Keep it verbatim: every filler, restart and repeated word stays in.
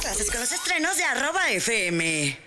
clases con los estrenos de arroba F M.